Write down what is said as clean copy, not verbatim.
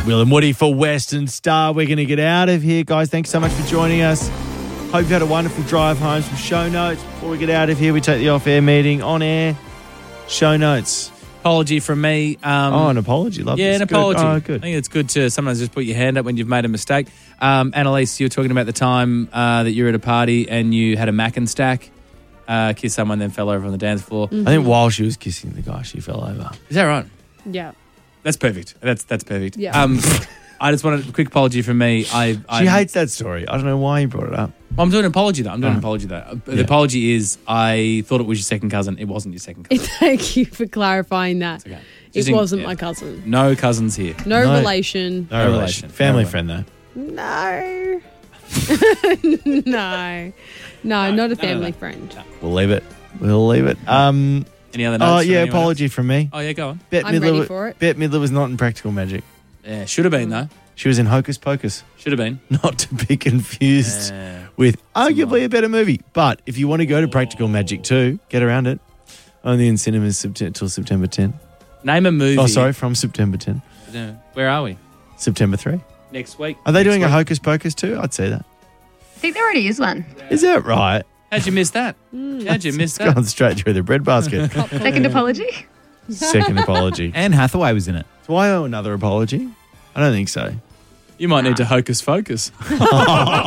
Will and Woody for Western Star. We're going to get out of here, guys. Thanks so much for joining us. Hope you had a wonderful drive home. Some show notes. Before we get out of here, we take the off-air meeting on air. Show notes. Apology from me. An apology. Love Yeah, this. an Good. apology. Oh, good. I think it's good to sometimes just put your hand up when you've made a mistake. Annalise, you were talking about the time that you were at a party and you had a mac and stack. Kissed someone, then fell over on the dance floor. I think while she was kissing the guy, she fell over. Is that right? Yeah. That's perfect. That's perfect. Yeah. I just wanted a quick apology from me. She hates that story. I don't know why you brought it up. Well, I'm doing an apology though. The apology is I thought it was your second cousin. It wasn't your second cousin. Thank you for clarifying that. Okay. It wasn't my cousin. No cousins here. No relation. No relation. Family friend, though. No. No, not a family friend. We'll leave it. Any other notes? Oh, yeah, apology from me. Oh, yeah, go on. I'm ready for it. Bette Midler was not in Practical Magic. Yeah, should have been, though. She was in Hocus Pocus. Should have been. Not to be confused with arguably a better movie. But if you want to go to Practical Magic 2, get around it. Only in cinemas till September 10. Name a movie. Oh, sorry, from September 10. Where are we? September 3. Next week. Are they doing a Hocus Pocus 2? I'd say that. I think there already is one. Is that right? How'd you miss that? How'd you miss It's that? gone straight through the breadbasket. Second apology. Second apology. Anne Hathaway was in it. Do I owe another apology? I don't think so. You might need to hocus focus.